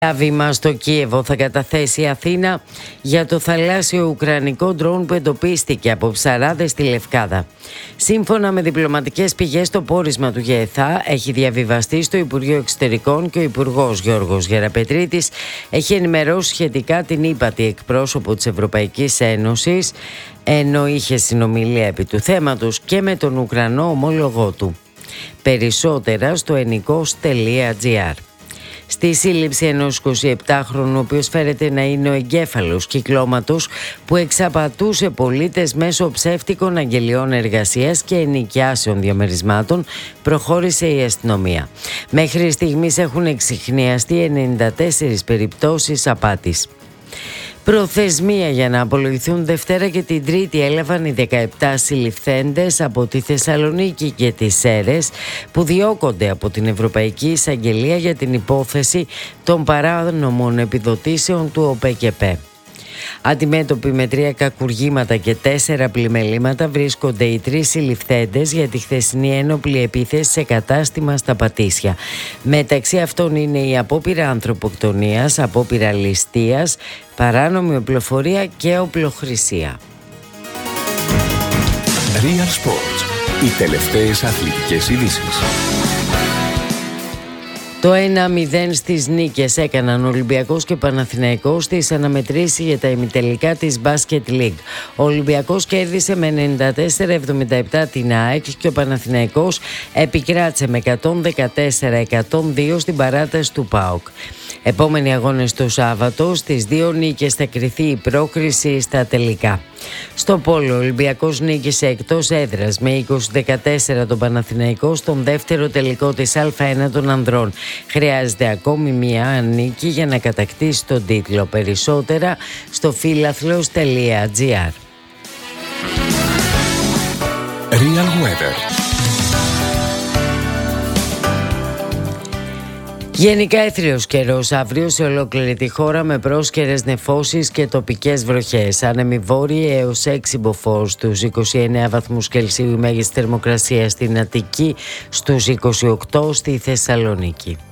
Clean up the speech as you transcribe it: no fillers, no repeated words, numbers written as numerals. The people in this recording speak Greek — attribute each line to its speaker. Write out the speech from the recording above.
Speaker 1: Διάβημα στο Κίεβο θα καταθέσει η Αθήνα για το θαλάσσιο ουκρανικό ντρόουν που εντοπίστηκε από ψαράδες στη Λευκάδα. Σύμφωνα με διπλωματικές πηγές, το πόρισμα του ΓΕΘΑ έχει διαβιβαστεί στο Υπουργείο Εξωτερικών και ο Υπουργός Γιώργος Γεραπετρίτης έχει ενημερώσει σχετικά την ύπατη εκπρόσωπο της Ευρωπαϊκής Ένωσης, ενώ είχε συνομιλία επί του θέματος και με τον Ουκρανό ομόλογό του. Περισσότερα στο ennikos.gr. Στη σύλληψη ενός 27χρονου, ο οποίος φέρεται να είναι ο εγκέφαλος κυκλώματος που εξαπατούσε πολίτες μέσω ψεύτικων αγγελιών εργασίας και ενοικιάσεων διαμερισμάτων, προχώρησε η αστυνομία. Μέχρι στιγμής έχουν εξιχνιαστεί 94 περιπτώσεις απάτης. Προθεσμία για να απολογηθούν Δευτέρα και την Τρίτη έλαβαν οι 17 συλληφθέντες από τη Θεσσαλονίκη και τις Σέρρες που διώκονται από την Ευρωπαϊκή Εισαγγελία για την υπόθεση των παράνομων επιδοτήσεων του ΟΠΕΚΕΠΕ. Αντιμέτωποι με 3 κακουργήματα και 4 πλημελήματα βρίσκονται οι 3 συλληφθέντες για τη χθεσινή ένοπλη επίθεση σε κατάστημα στα Πατήσια. Μεταξύ αυτών είναι η απόπειρα ανθρωποκτονίας, απόπειρα ληστείας, παράνομη οπλοφορία και οπλοχρησία.
Speaker 2: Real Sports. Οι τελευταίες αθλητικές ειδήσεις.
Speaker 1: Το 1-0 στις νίκες έκαναν Ολυμπιακός και Παναθηναϊκός στις αναμετρήσεις για τα ημιτελικά της Basket League. Ο Ολυμπιακός κέρδισε με 94-77 την ΑΕΚ και ο Παναθηναϊκός επικράτησε με 114-102 στην παράταση του ΠΑΟΚ. Επόμενοι αγώνες το Σάββατο, στις 2 νίκες θα κριθεί η πρόκριση στα τελικά. Στο πόλο, ο Ολυμπιακός νίκησε εκτός έδρας με 20-14 τον Παναθηναϊκό στον δεύτερο τελικό της Α1 των ανδρών. Χρειάζεται ακόμη μία νίκη για να κατακτήσει τον τίτλο. Περισσότερα στο philathlos.gr.
Speaker 2: Real Weather.
Speaker 1: Γενικά έθριος καιρός αύριο σε ολόκληρη τη χώρα με πρόσκαιρες νεφώσεις και τοπικές βροχές. Άνεμοι βόρειοι έως 6 μποφόρ στους 29 βαθμούς Κελσίου, η μέγιστη θερμοκρασία στην Αττική, στους 28 στη Θεσσαλονίκη.